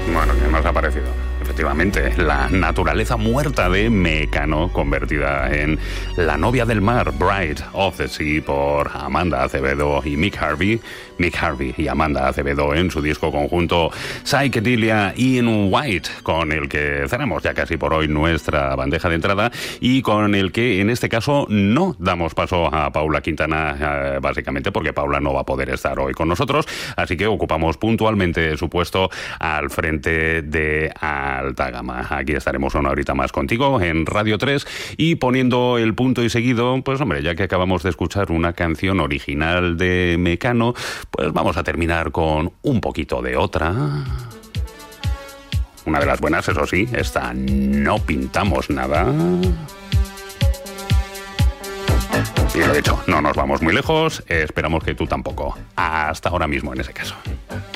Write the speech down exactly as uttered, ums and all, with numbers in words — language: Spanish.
Bueno, ¿qué nos ha parecido? Efectivamente, la naturaleza muerta de Mecano, convertida en La novia del mar, Bride of the Sea, por Amanda Acevedo y Mick Harvey. Mick Harvey y Amanda Acevedo en su disco conjunto Psychedelia in White, con el que cerramos ya casi por hoy nuestra bandeja de entrada y con el que en este caso no damos paso a Paula Quintana, eh, básicamente porque Paula no va a poder estar hoy con nosotros, así que ocupamos puntualmente su puesto al frente de Alta Gama. Aquí estaremos una horita más contigo en Radio tres y poniendo el punto y seguido, pues hombre, ya que acabamos de escuchar una canción original de Mecano, pues vamos a terminar con un poquito de otra. Una de las buenas, eso sí, esta No pintamos nada. Y lo dicho, no nos vamos muy lejos, esperamos que tú tampoco. Hasta ahora mismo en ese caso.